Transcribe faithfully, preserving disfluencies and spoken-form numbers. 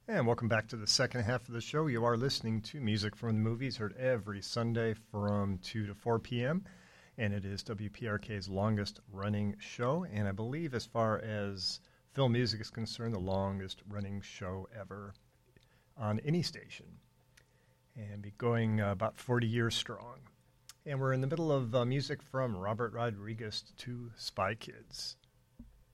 And welcome back to the second half of the show. You are listening to Music from the Movies, heard every Sunday from two to four p.m., and it is W P R K's longest running show, and I believe as far as film music is concerned, the longest running show ever on any station, and be going uh, about forty years strong. And we're in the middle of uh, music from Robert Rodriguez to Spy Kids.